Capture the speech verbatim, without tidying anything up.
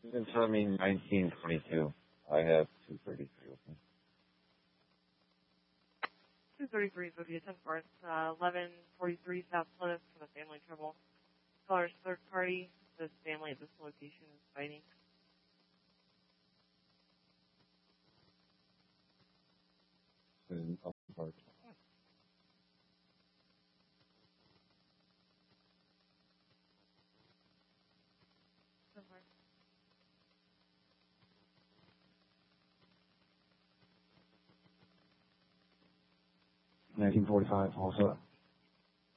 Even tell me nineteen twenty-two. I have two thirty-three open. two thirty-three is with you, ten fourth, uh, eleven forty-three South Plymouth for the family trouble. Caller's third party. This family at this location is fighting. In Upland Park. nineteen forty-five, also.